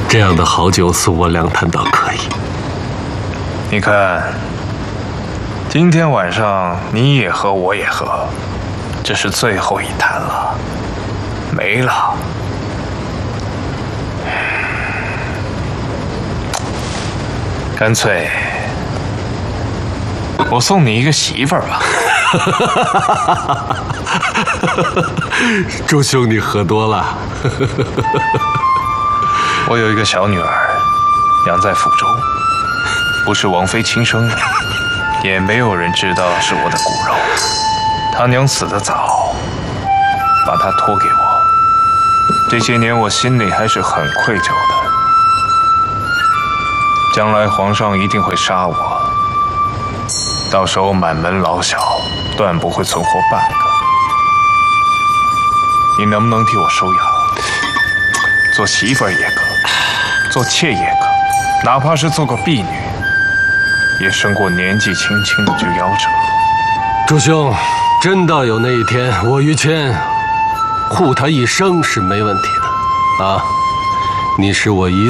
这样的好酒送我2坛倒可以。 你看，今天晚上你也喝，我也喝，这是最后1坛了，没了。干脆，我送你一个媳妇儿吧。 周兄，你喝多了。 我有一个小女儿，养在福州，不是王妃亲生的，也没有人知道是我的骨肉。她娘死得早，把她托给我。这些年我心里还是很愧疚的。将来皇上一定会杀我，到时候满门老小断不会存活半个。你能不能替我收养？做媳妇儿也可，做妾也可，哪怕是做个婢女，也胜过年纪轻轻的就夭折。 周兄，真到有那一天，我于谦护他一生是没问题的啊！你是我一